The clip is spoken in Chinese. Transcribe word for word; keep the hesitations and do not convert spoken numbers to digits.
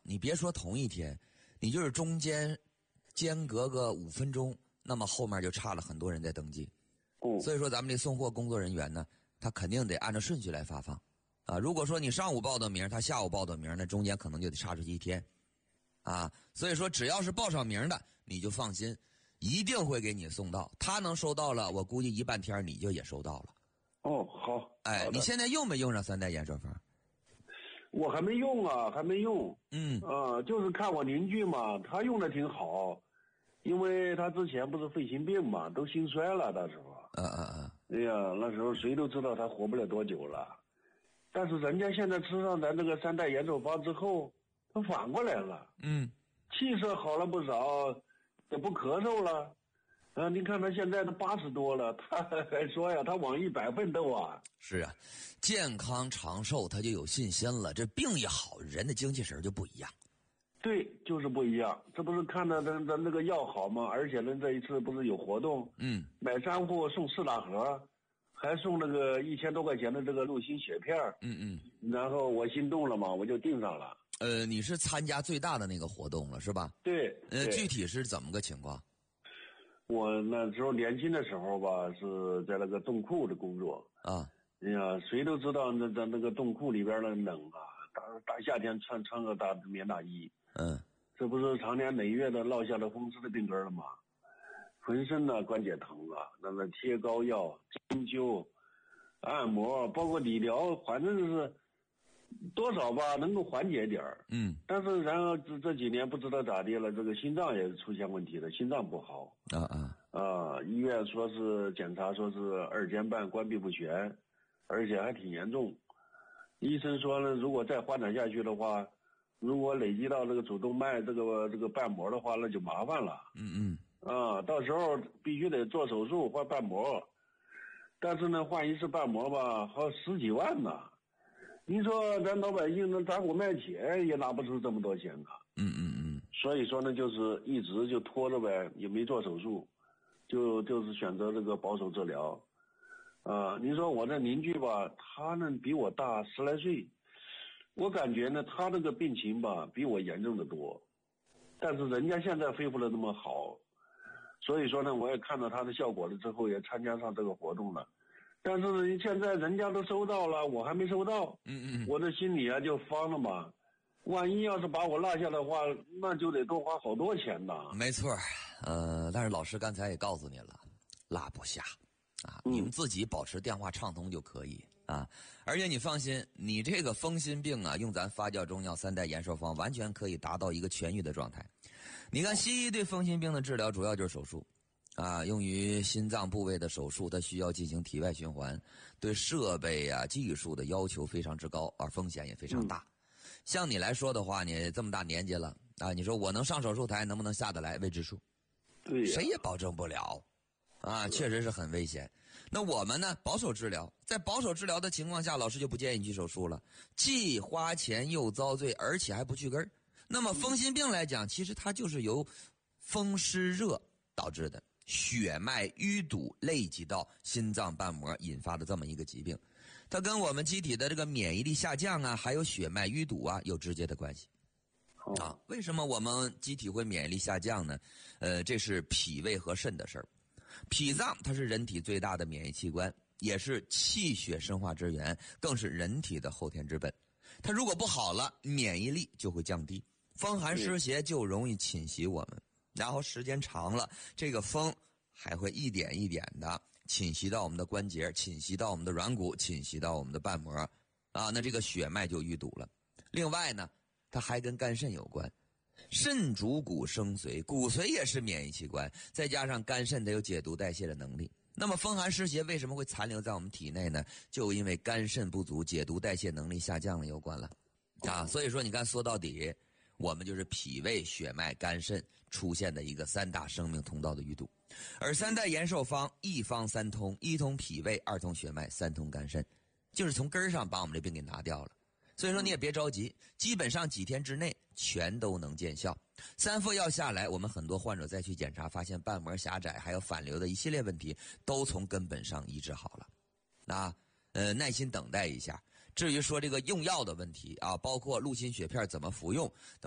你别说同一天，你就是中间间隔个五分钟，那么后面就差了很多人在登记。 嗯， 所以说咱们这送货工作人员呢，他肯定得按照顺序来发放啊。如果说你上午报的名，他下午报的名，那中间可能就得差出去一天啊。所以说只要是报上名的，你就放心，一定会给你送到。他能收到了，我估计一半天你就也收到了。 哦，好。 哎，你现在用没用上三代延寿方？ 我还没用啊，还没用。 嗯啊，就是看我邻居嘛，他用的挺好，因为他之前不是肺心病嘛，都心衰了那时候。 嗯嗯嗯。 哎呀，那时候谁都知道他活不了多久了，但是人家现在吃上咱这个三代延寿方之后，他反过来了。 嗯， 气色好了不少，也不咳嗽了。啊，你看他现在都八十多了，他还说呀，他往一百奋斗啊。 是啊，健康长寿他就有信心了，这病一好，人的精气神就不一样。 对，就是不一样。这不是看到咱咱这个药好吗？而且呢，这一次不是有活动， 嗯， 买三户送四大盒，还送那个一千多块钱的这个陆星血片。 嗯嗯。 然后我心动了嘛，我就订上了。 呃，你是参加最大的那个活动了是吧？ 对。 呃， 对， 具体是怎么个情况？ 我那时候年轻的时候吧，是在那个冻库的工作啊。 哎呀，谁都知道那那那个冻库里边的冷啊，大大夏天穿穿个大棉大衣。 嗯。 这不是常年累月的落下了风湿的病根了吗？浑身呢关节疼啊，那么贴膏药、针灸、按摩，包括理疗，反正是多少吧能够缓解点儿。 嗯。 但是然后这这几年不知道咋的了，这个心脏也出现问题了，心脏不好。 啊啊。 啊，医院说是检查说是二尖瓣关闭不全，而且还挺严重。医生说呢，如果再发展下去的话，如果累积到这个主动脉这个这个瓣膜的话，那就麻烦了。 嗯嗯。 啊，到时候必须得做手术换瓣膜，但是呢，换一次瓣膜吧，好十几万呢。你说咱老百姓那打虎卖钱也拿不出这么多钱啊。 嗯嗯嗯。 所以说呢，就是一直就拖着呗，也没做手术，就就是选择这个保守治疗。啊，你说我这邻居吧，他呢比我大十来岁，我感觉呢他这个病情吧比我严重的多，但是人家现在恢复的那么好，所以说呢我也看到他的效果了之后，也参加上这个活动了。但是现在人家都收到了，我还没收到。 嗯嗯。 我这心里啊就慌了嘛，万一要是把我落下的话，那就得多花好多钱呐。 没错，呃，但是老师刚才也告诉你了，落不下啊，你们自己保持电话畅通就可以啊。而且你放心，你这个风心病啊，用咱发酵中药三代延寿方，完全可以达到一个痊愈的状态。你看西医对风心病的治疗主要就是手术啊，用于心脏部位的手术，它需要进行体外循环，对设备啊技术的要求非常之高，而风险也非常大。嗯，像你来说的话，你这么大年纪了啊，你说我能上手术台，能不能下得来，未知数。 对呀， 谁也保证不了啊，确实是很危险。那我们呢，保守治疗，在保守治疗的情况下，老师就不建议你去手术了，既花钱又遭罪，而且还不去根儿。那么风心病来讲，其实它就是由风湿热导致的血脉淤堵累积到心脏瓣膜引发的这么一个疾病，它跟我们机体的这个免疫力下降啊，还有血脉淤堵啊有直接的关系。啊，为什么我们机体会免疫力下降呢？呃，这是脾胃和肾的事儿。脾脏它是人体最大的免疫器官，也是气血生化之源，更是人体的后天之本。它如果不好了，免疫力就会降低，风寒湿邪就容易侵袭我们，然后时间长了，这个风还会一点一点的侵袭到我们的关节，侵袭到我们的软骨，侵袭到我们的瓣膜啊，那这个血脉就淤堵了。另外呢，它还跟肝肾有关，肾主骨生髓，骨髓也是免疫器官，再加上肝肾它有解毒代谢的能力。那么风寒湿邪为什么会残留在我们体内呢？就因为肝肾不足，解毒代谢能力下降了有关了啊。所以说你看，说到底我们就是脾胃血脉肝肾出现的一个三大生命通道的淤堵。而三代延寿方一方三通，一通脾胃，二通血脉，三通肝肾，就是从根儿上把我们这病给拿掉了。所以说你也别着急，基本上几天之内全都能见效。三副药下来，我们很多患者再去检查，发现瓣膜狭窄还有反流的一系列问题都从根本上医治好了。那呃，耐心等待一下。至于说这个用药的问题啊，包括陆心血片怎么服用